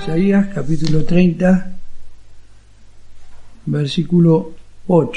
Isaías capítulo 30, versículo 8.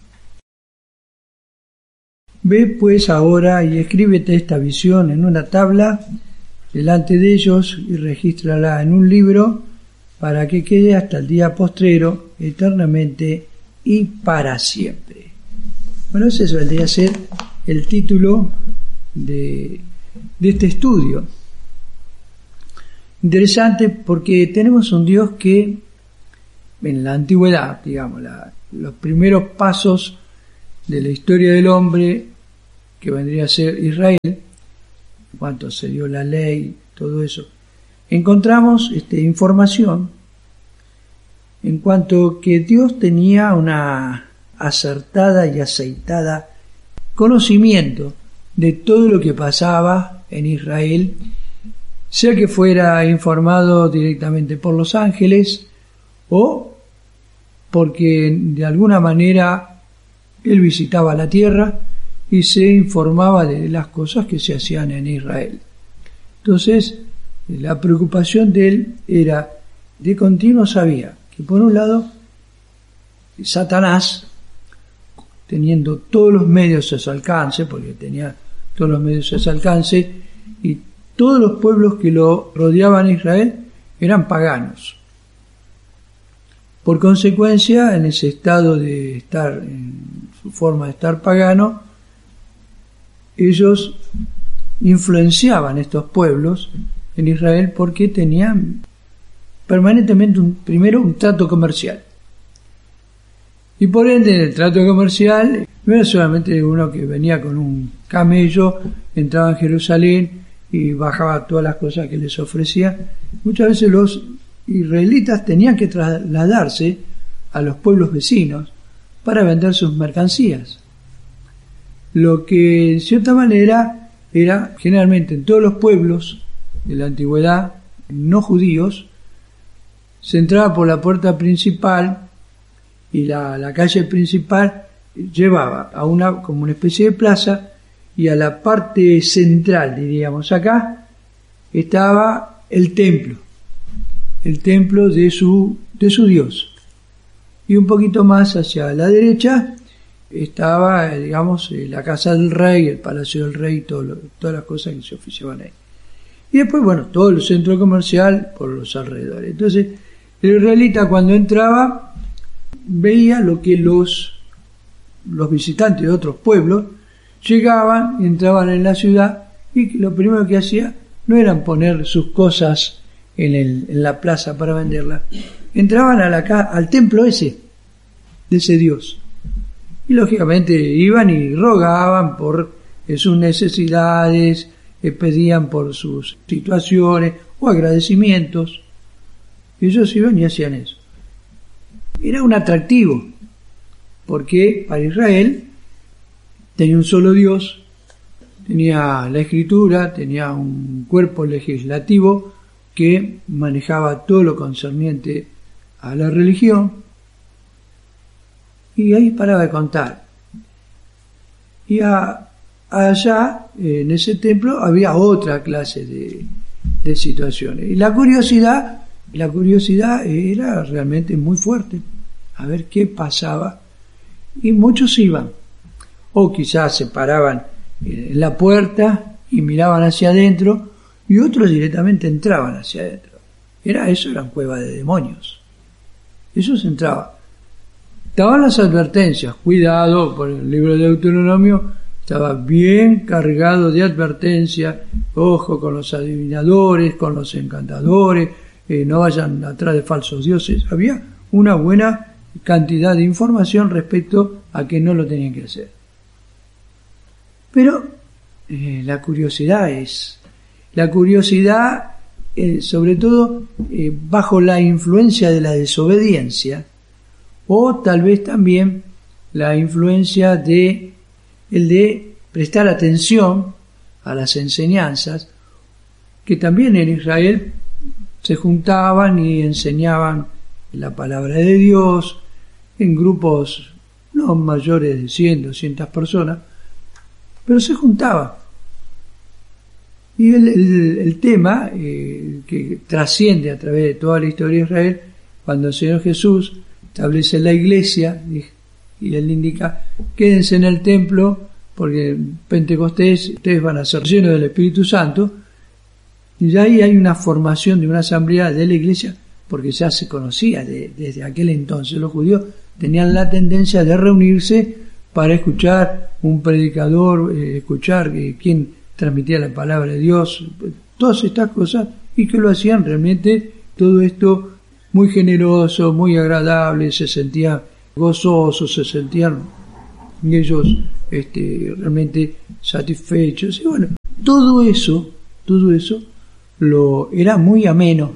Ve pues ahora y escríbete esta visión en una tabla delante de ellos y regístrala en un libro para que quede hasta el día postrero, eternamente y para siempre. Bueno, ese vendría a ser el título de este estudio. Interesante porque tenemos un Dios que en la antigüedad, digamos, los primeros pasos de la historia del hombre, que vendría a ser Israel, en cuanto se dio la ley, todo eso, encontramos información en cuanto que Dios tenía una acertada y aceitada conocimiento de todo lo que pasaba en Israel, sea que fuera informado directamente por los ángeles o porque de alguna manera él visitaba la tierra y se informaba de las cosas que se hacían en Israel. Entonces, la preocupación de él era, de continuo sabía que por un lado, Satanás, teniendo todos los medios a su alcance, porque tenía todos los medios a su alcance, y todos los pueblos que lo rodeaban a Israel eran paganos. Por consecuencia, en ese estado de estar, en su forma de estar pagano, ellos influenciaban estos pueblos en Israel porque tenían permanentemente primero un trato comercial. Y por ende, en el trato comercial, no era solamente uno que venía con un camello, entraba en Jerusalén y bajaba todas las cosas que les ofrecía. Muchas veces los israelitas tenían que trasladarse a los pueblos vecinos para vender sus mercancías. Lo que, en cierta manera, era generalmente en todos los pueblos de la antigüedad no judíos, se entraba por la puerta principal y la calle principal llevaba a como una especie de plaza, y a la parte central, diríamos acá, estaba el templo de su Dios. Y un poquito más hacia la derecha estaba, digamos, la casa del rey, el palacio del rey, todas las cosas que se oficiaban ahí. Y después, bueno, todo el centro comercial por los alrededores. Entonces, el israelita cuando entraba veía lo que los visitantes de otros pueblos llegaban y entraban en la ciudad, y que lo primero que hacía no eran poner sus cosas en la plaza para venderlas, entraban al templo de ese Dios, y lógicamente iban y rogaban por sus necesidades, pedían por sus situaciones o agradecimientos. Ellos iban y hacían eso. Era un atractivo, porque para Israel tenía un solo Dios, tenía la Escritura, tenía un cuerpo legislativo que manejaba todo lo concerniente a la religión, y ahí paraba de contar. Y allá, en ese templo, había otra clase de situaciones. Y la curiosidad era realmente muy fuerte, a ver qué pasaba, y muchos iban. O quizás se paraban en la puerta y miraban hacia adentro, y otros directamente entraban hacia adentro. Eran cuevas de demonios. Eso se entraba. Estaban las advertencias, cuidado, por el libro de Deuteronomio estaba bien cargado de advertencias, ojo con los adivinadores, con los encantadores, no vayan atrás de falsos dioses. Había una buena cantidad de información respecto a que no lo tenían que hacer. Pero la curiosidad, sobre todo bajo la influencia de la desobediencia, o tal vez también la influencia de prestar atención a las enseñanzas, que también en Israel se juntaban y enseñaban la palabra de Dios en grupos no mayores de 100, 200 personas, pero se juntaban. Y el tema que trasciende a través de toda la historia de Israel, cuando el Señor Jesús establece la iglesia, y Él indica, quédense en el templo, porque en Pentecostés ustedes van a ser llenos del Espíritu Santo, y ya ahí hay una formación de una asamblea de la iglesia, porque ya se conocía desde aquel entonces. Los judíos tenían la tendencia de reunirse para escuchar un predicador, escuchar quién transmitía la palabra de Dios, todas estas cosas, y que lo hacían realmente todo esto muy generoso, muy agradable, se sentían gozosos, se sentían ellos realmente satisfechos, y bueno, todo eso era muy ameno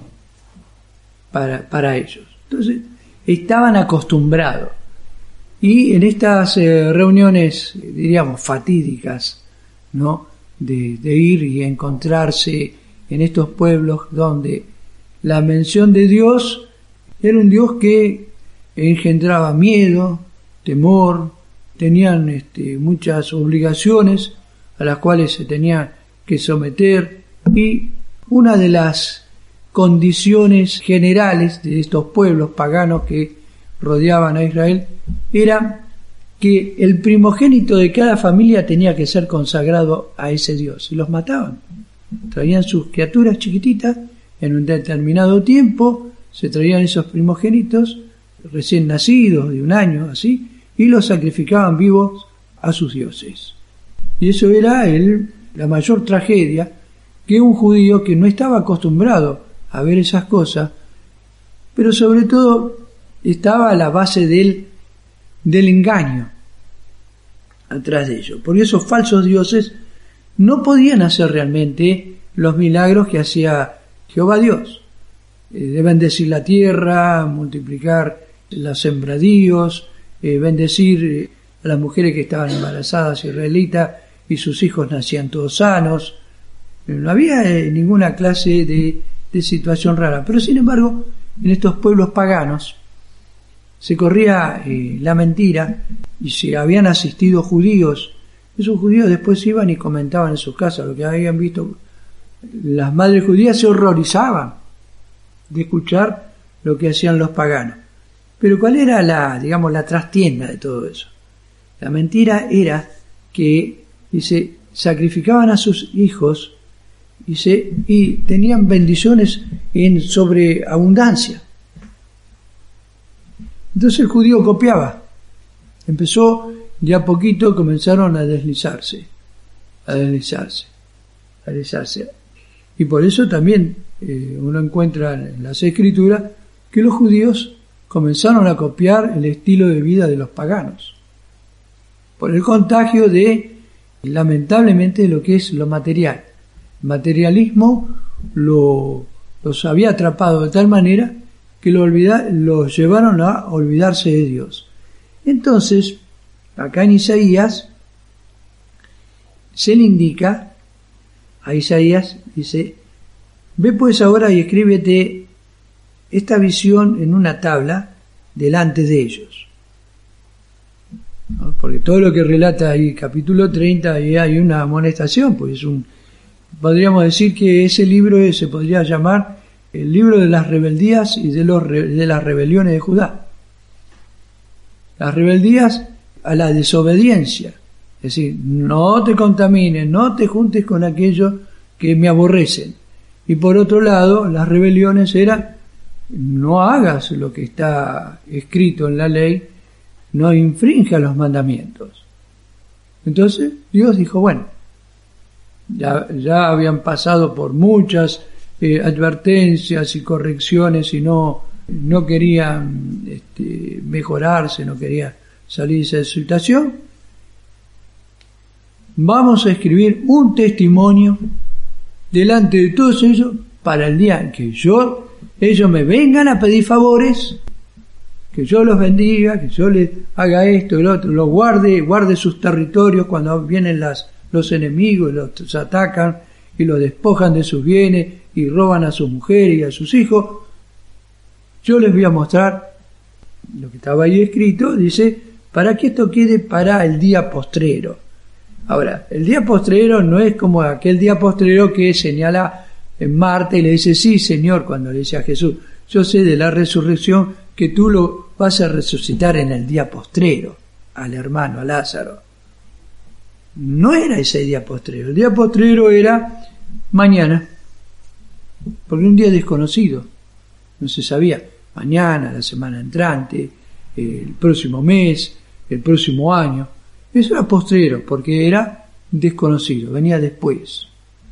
para ellos. Entonces estaban acostumbrados, y en estas reuniones, diríamos, fatídicas, ¿no?, de ir y encontrarse en estos pueblos donde la mención de Dios era un Dios que engendraba miedo, temor, tenían muchas obligaciones a las cuales se tenía que someter, y una de las condiciones generales de estos pueblos paganos que rodeaban a Israel era que el primogénito de cada familia tenía que ser consagrado a ese Dios, y los mataban. Traían sus criaturas chiquititas en un determinado tiempo, se traían esos primogénitos recién nacidos, de 1 año, así, y los sacrificaban vivos a sus dioses. Y eso era la mayor tragedia, que un judío que no estaba acostumbrado a ver esas cosas, pero sobre todo estaba a la base del engaño atrás de ello, porque esos falsos dioses no podían hacer realmente los milagros que hacía Jehová Dios, de bendecir la tierra, multiplicar los sembradíos, bendecir a las mujeres que estaban embarazadas israelitas y sus hijos nacían todos sanos. No había ninguna clase de situación rara, pero sin embargo en estos pueblos paganos se corría la mentira, y si habían asistido judíos, esos judíos después iban y comentaban en sus casas lo que habían visto. Las madres judías se horrorizaban de escuchar lo que hacían los paganos. Pero ¿cuál era la trastienda de todo eso? La mentira era que, dice, sacrificaban a sus hijos y tenían bendiciones en sobreabundancia. Entonces el judío copiaba. Empezó, de a poquito comenzaron a deslizarse. Y por eso también uno encuentra en las Escrituras que los judíos comenzaron a copiar el estilo de vida de los paganos, por el contagio de, lamentablemente, lo que es lo material. El materialismo los había atrapado de tal manera que los llevaron a olvidarse de Dios. Entonces, acá en Isaías se le indica a Isaías, dice: ve pues ahora y escríbete esta visión en una tabla delante de ellos. ¿No? Porque todo lo que relata ahí, capítulo 30, ahí hay una amonestación, pues podríamos decir que ese libro se podría llamar el libro de las rebeldías y de las rebeliones de Judá. Las rebeldías a la desobediencia, es decir, no te contamines, no te juntes con aquellos que me aborrecen. Y por otro lado, las rebeliones eran: no hagas lo que está escrito en la ley, no infrinjas los mandamientos. Entonces Dios dijo, bueno, ya habían pasado por muchas advertencias y correcciones y no querían mejorarse, no querían salir de esa situación. Vamos a escribir un testimonio delante de todos ellos para el día en que ellos me vengan a pedir favores, que yo los bendiga, que yo les haga esto y lo otro, los guarde sus territorios cuando vienen los enemigos, los atacan y los despojan de sus bienes y roban a sus mujeres y a sus hijos. Yo les voy a mostrar lo que estaba ahí escrito, dice, para que esto quede para el día postrero. Ahora, el día postrero no es como aquel día postrero que señala en Marta y le dice, sí, Señor, cuando le dice a Jesús, yo sé de la resurrección que tú lo vas a resucitar en el día postrero, al hermano, a Lázaro. No era ese día postrero, el día postrero era mañana, porque un día desconocido, no se sabía, mañana, la semana entrante, el próximo mes, el próximo año. Eso era postrero, porque era desconocido, venía después.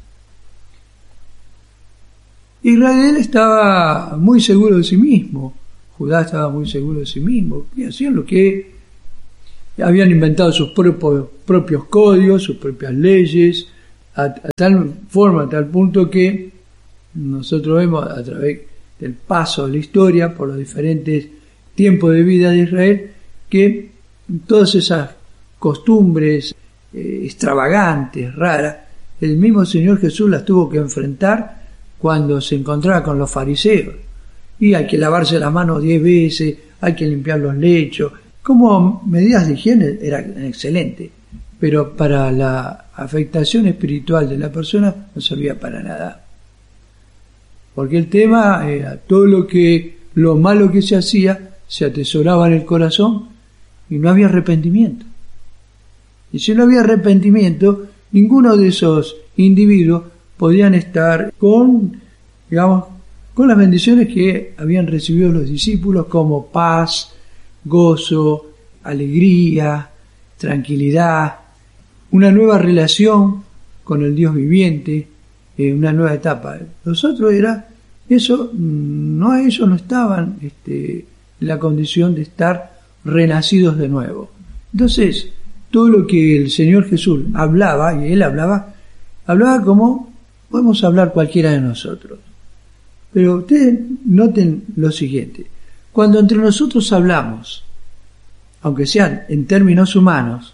Israel estaba muy seguro de sí mismo, Judá estaba muy seguro de sí mismo, y hacían lo que habían inventado sus propios códigos, sus propias leyes, a tal forma, a tal punto que nosotros vemos a través del paso de la historia por los diferentes tiempos de vida de Israel, que todas esas costumbres extravagantes, raras, el mismo Señor Jesús las tuvo que enfrentar cuando se encontraba con los fariseos. Y hay que lavarse las manos 10 veces, hay que limpiar los lechos. Como medidas de higiene eran excelentes, pero para la afectación espiritual de la persona no servía para nada. Porque el tema era todo lo malo que se hacía, se atesoraba en el corazón y no había arrepentimiento. Y si no había arrepentimiento, ninguno de esos individuos podían estar con las bendiciones que habían recibido los discípulos, como paz, gozo, alegría, tranquilidad, una nueva relación con el Dios viviente, una nueva etapa. Los otros era eso, ellos no estaban en la condición de estar renacidos de nuevo. Entonces, todo lo que el Señor Jesús hablaba, y Él hablaba como podemos hablar cualquiera de nosotros. Pero ustedes noten lo siguiente, cuando entre nosotros hablamos, aunque sean en términos humanos,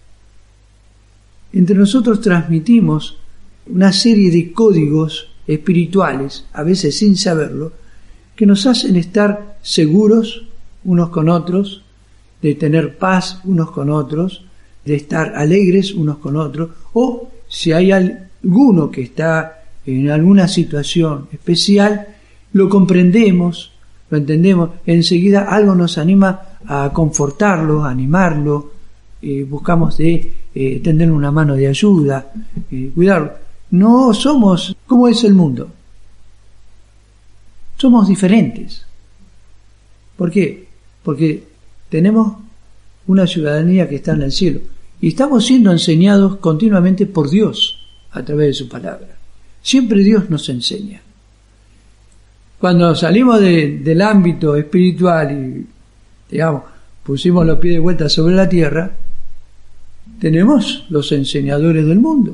entre nosotros transmitimos una serie de códigos espirituales, a veces sin saberlo, que nos hacen estar seguros unos con otros, de tener paz unos con otros, de estar alegres unos con otros, o si hay alguno que está en alguna situación especial, lo comprendemos, lo entendemos, enseguida algo nos anima a confortarlo, a animarlo, buscamos tenderle una mano de ayuda, cuidarlo. No somos como es el mundo, somos diferentes. ¿Por qué? Porque tenemos una ciudadanía que está en el cielo y estamos siendo enseñados continuamente por Dios a través de su palabra. Siempre Dios nos enseña. Cuando salimos del ámbito espiritual y, pusimos los pies de vuelta sobre la tierra, tenemos los enseñadores del mundo.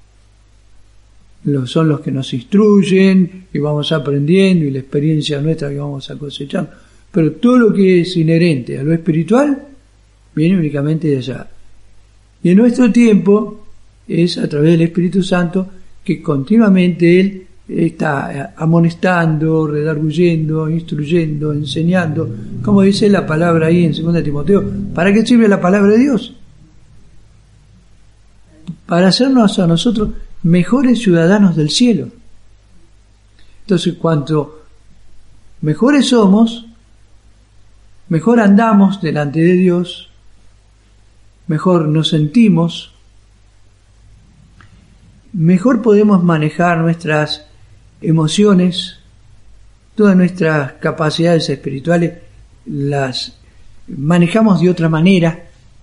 Son los que nos instruyen y vamos aprendiendo, y la experiencia nuestra que vamos a cosechar. Pero todo lo que es inherente a lo espiritual viene únicamente de allá. Y en nuestro tiempo es a través del Espíritu Santo que continuamente Él está amonestando, redarguyendo, instruyendo, enseñando, como dice la palabra ahí en 2 Timoteo. ¿Para qué sirve la palabra de Dios? Para hacernos a nosotros mejores ciudadanos del cielo. Entonces, cuanto mejores somos, mejor andamos delante de Dios, mejor nos sentimos, mejor podemos manejar nuestras emociones, todas nuestras capacidades espirituales las manejamos de otra manera.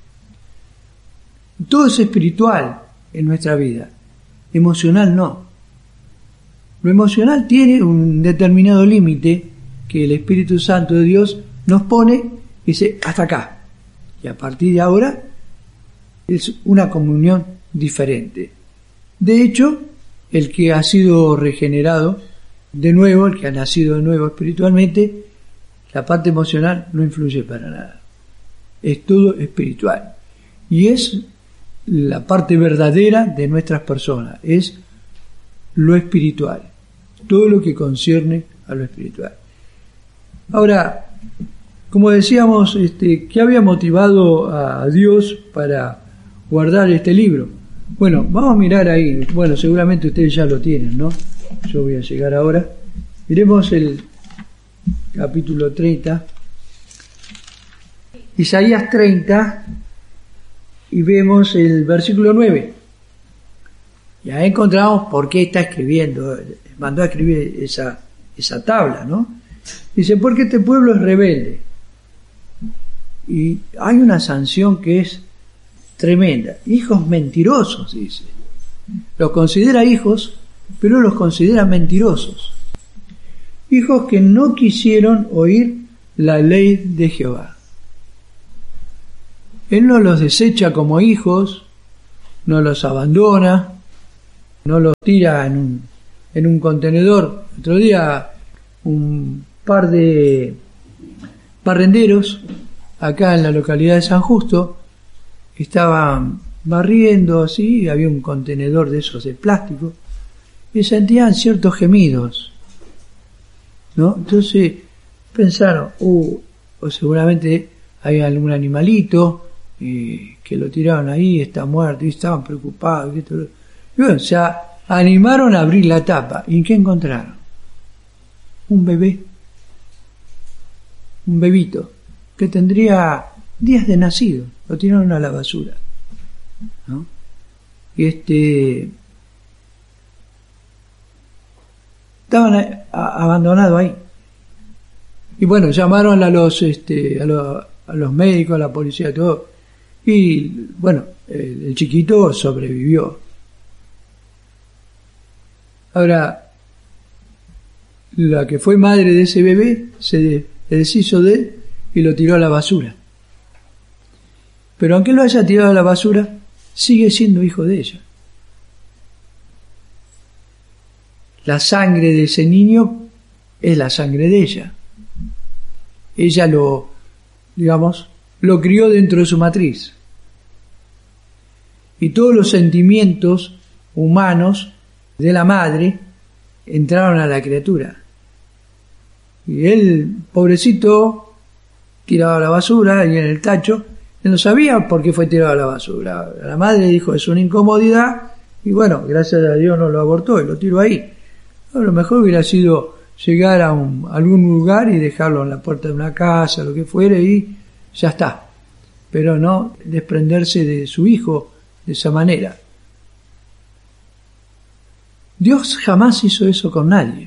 Todo es espiritual en nuestra vida, emocional no. Lo emocional tiene un determinado límite que el Espíritu Santo de Dios nos pone y dice hasta acá, y a partir de ahora es una comunión diferente. De hecho, el que ha sido regenerado de nuevo, el que ha nacido de nuevo espiritualmente, la parte emocional no influye para nada. Es todo espiritual. Y es la parte verdadera de nuestras personas, es lo espiritual, todo lo que concierne a lo espiritual. Ahora, como decíamos, ¿qué había motivado a Dios para guardar este libro? Bueno, vamos a mirar ahí. Bueno, seguramente ustedes ya lo tienen, ¿no? Yo voy a llegar ahora. Miremos el capítulo 30. Isaías 30, y vemos el versículo 9. Ya encontramos por qué está escribiendo, mandó a escribir esa tabla, ¿no? Dice, porque este pueblo es rebelde. Y hay una sanción que es tremenda. Hijos mentirosos, dice. Los considera hijos, pero los considera mentirosos. Hijos que no quisieron oír la ley de Jehová. Él no los desecha como hijos, no los abandona, no los tira en un contenedor. Otro día un par de parrenderos acá en la localidad de San Justo estaban barriendo así, había un contenedor de esos de plástico y sentían ciertos gemidos, ¿no? Entonces pensaron, o seguramente hay algún animalito que lo tiraron ahí, está muerto, y estaban preocupados. Y bueno, se animaron a abrir la tapa. ¿Y qué encontraron? Un bebé, un bebito, que tendría días de nacido. Lo tiraron a la basura, ¿no? Y estaban abandonados ahí. Y bueno, llamaron a los médicos, a la policía, todo. Y bueno, el chiquito sobrevivió. Ahora, la que fue madre de ese bebé se deshizo de él y lo tiró a la basura. Pero aunque lo haya tirado a la basura, sigue siendo hijo de ella. La sangre de ese niño es la sangre de ella. Ella lo crió dentro de su matriz. Y todos los sentimientos humanos de la madre entraron a la criatura. Y él, pobrecito, tirado a la basura y en el tacho, él no sabía por qué fue tirado a la basura. La madre dijo, es una incomodidad, y bueno, gracias a Dios no lo abortó y lo tiró ahí. A lo mejor hubiera sido llegar a algún lugar y dejarlo en la puerta de una casa, lo que fuere, y ya está. Pero no desprenderse de su hijo de esa manera. Dios jamás hizo eso con nadie.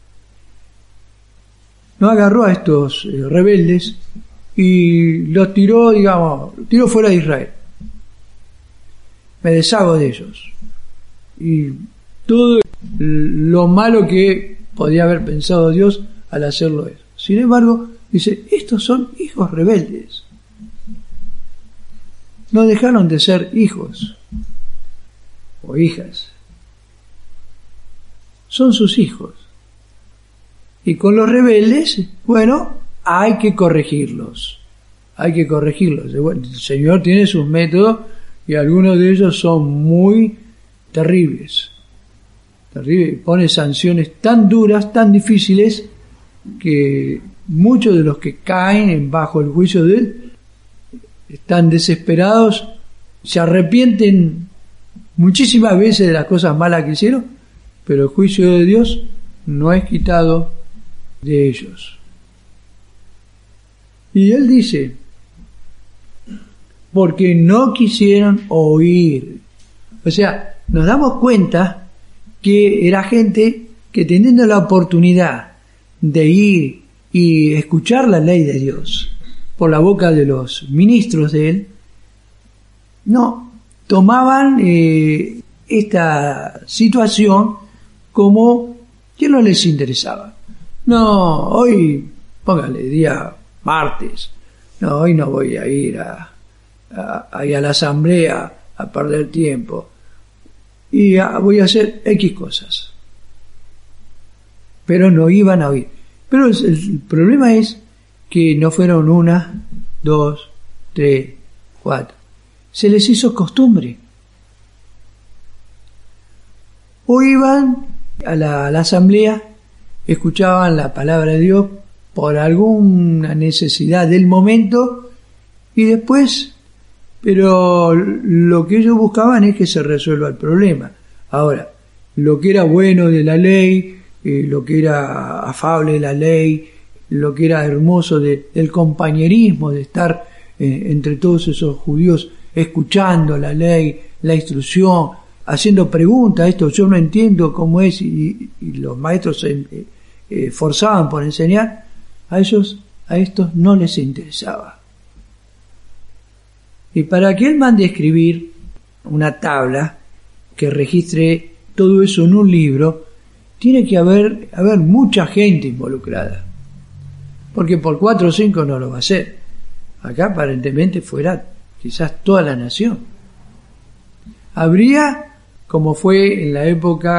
No agarró a estos rebeldes y los tiró, tiró fuera de Israel. Me deshago de ellos. Y todo lo malo que podía haber pensado Dios al hacerlo eso. Sin embargo, dice, estos son hijos rebeldes. No dejaron de ser hijos o hijas. Son sus hijos. Y con los rebeldes, bueno, hay que corregirlos. Hay que corregirlos. Bueno, el Señor tiene sus métodos y algunos de ellos son muy terribles. Pone sanciones tan duras, tan difíciles, que muchos de los que caen bajo el juicio de Él están desesperados, se arrepienten muchísimas veces de las cosas malas que hicieron, pero el juicio de Dios no es quitado de ellos. Y Él dice, porque no quisieron oír. O sea, nos damos cuenta que era gente que teniendo la oportunidad de ir y escuchar la ley de Dios por la boca de los ministros de Él, no tomaban esta situación como que no les interesaba. No, hoy, póngale día martes, no, hoy no voy a ir a la asamblea a perder tiempo y voy a hacer X cosas. Pero no iban a oír. Pero el problema es que no fueron 1, 2, 3, 4. Se les hizo costumbre. O iban a la asamblea, escuchaban la palabra de Dios por alguna necesidad del momento y después Pero lo que ellos buscaban es que se resuelva el problema. Ahora, lo que era bueno de la ley, lo que era afable de la ley, lo que era hermoso del compañerismo, de estar entre todos esos judíos escuchando la ley, la instrucción, haciendo preguntas, esto yo no entiendo cómo es, y los maestros se esforzaban por enseñar, a estos no les interesaba. Y para que él mande a escribir una tabla que registre todo eso en un libro, tiene que haber mucha gente involucrada, porque por 4 o 5 no lo va a hacer. Acá aparentemente fuera quizás toda la nación. Habría, como fue en la época